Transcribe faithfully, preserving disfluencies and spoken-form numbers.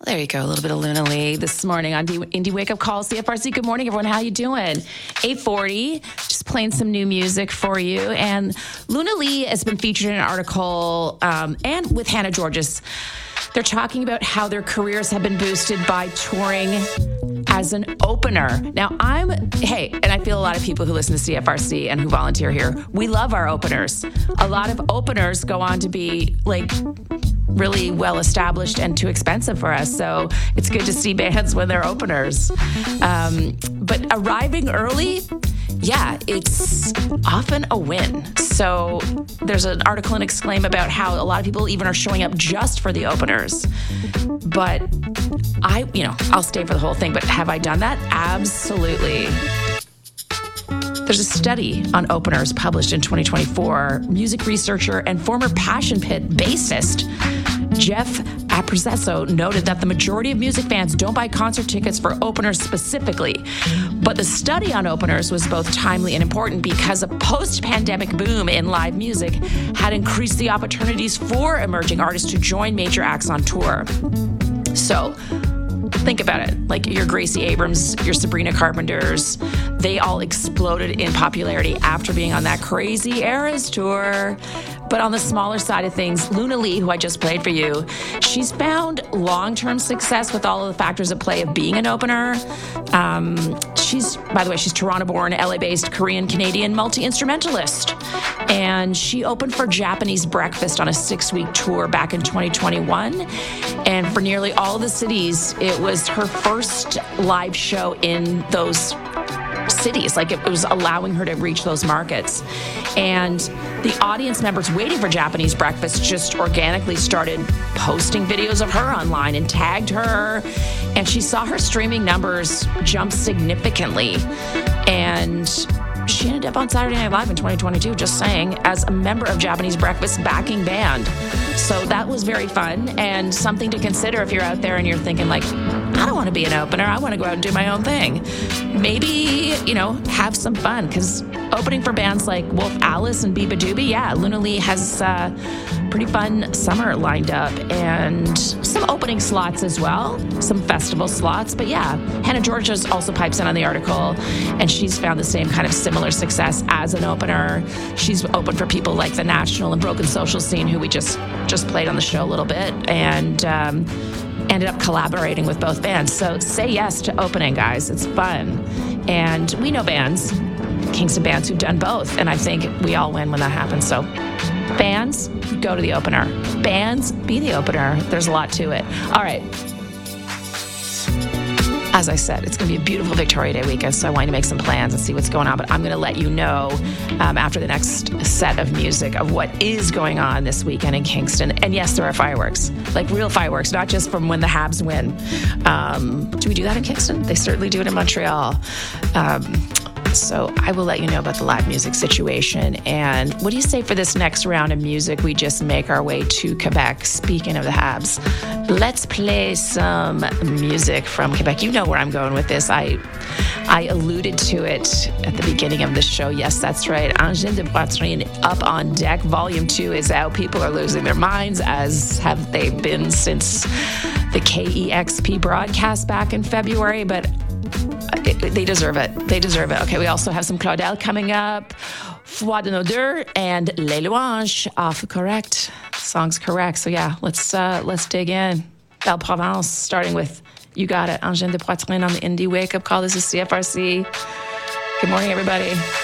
There you go. A little bit of Luna Lee this morning on Indie Wake Up Call, C F R C. Good morning, everyone. How you doing? eight forty, just playing some new music for you. And Luna Lee has been featured in an article um, and with Hannah Georges. They're talking about how their careers have been boosted by touring as an opener. Now, I'm, hey, and I feel a lot of people who listen to C F R C and who volunteer here, we love our openers. A lot of openers go on to be like really well established and too expensive for us. So it's good to see bands when they're openers. Um, but arriving early, yeah, it's often a win. So there's an article in Exclaim about how a lot of people even are showing up just for the openers. But I, you know, I'll stay for the whole thing. But have I done that? Absolutely. There's a study on openers published in twenty twenty-four. Music researcher and former Passion Pit bassist Jeff Aprezesso noted that the majority of music fans don't buy concert tickets for openers specifically. But the study on openers was both timely and important because a post-pandemic boom in live music had increased the opportunities for emerging artists to join major acts on tour. So think about it. Like your Gracie Abrams, your Sabrina Carpenters, they all exploded in popularity after being on that crazy Eras tour. But on the smaller side of things, Luna Lee, who I just played for you, she's found long-term success with all of the factors at play of being an opener. Um, she's, by the way, she's Toronto-born, L A-based, Korean-Canadian multi-instrumentalist. And she opened for Japanese Breakfast on a six-week tour back in twenty twenty-one. And for nearly all the cities, it was her first live show in those cities. Like it was allowing her to reach those markets. And the audience members waiting for Japanese Breakfast just organically started posting videos of her online and tagged her. And she saw her streaming numbers jump significantly. And she ended up on Saturday Night Live in twenty twenty-two, just saying, as a member of Japanese Breakfast's backing band. So that was very fun and something to consider if you're out there and you're thinking like, I don't want to be an opener. I want to go out and do my own thing. Maybe, you know, have some fun, because opening for bands like Wolf Alice and Biba Doobie, yeah, Luna Lee has uh, pretty fun summer lined up and some opening slots as well, some festival slots. But yeah, Hannah Georges also pipes in on the article, and she's found the same kind of similar success as an opener. She's opened for people like The National and Broken Social Scene, who we just just played on the show a little bit, and um, ended up collaborating with both bands. So say yes to opening, guys. It's fun. And we know bands, Kingston bands, who've done both. And I think we all win when that happens. So fans, go to the opener. Bands, be the opener. There's a lot to it. All right. As I said, it's going to be a beautiful Victoria Day weekend, so I want you to make some plans and see what's going on. But I'm going to let you know um, after the next set of music of what is going on this weekend in Kingston. And yes, there are fireworks, like real fireworks, not just from when the Habs win. Um, do we do that in Kingston? They certainly do it in Montreal. Um, So I will let you know about the live music situation. And what do you say for this next round of music? We just make our way to Quebec. Speaking of the Habs, let's play some music from Quebec. You know where I'm going with this. I I alluded to it at the beginning of the show. Yes, that's right. Engin de Poitrine Up on Deck. Volume two is out. People are losing their minds, as have they been since the K E X P broadcast back in February. But It, they deserve it. They deserve it. Okay, we also have some Claudel coming up, Foi de nos deux, and Les Louanges off Correct. Song's Correct. So yeah, let's uh, let's dig in. Belle Provence, starting with You Got It, Engin de Poitrine on the Indie Wake Up Call. This is C F R C. Good morning, everybody.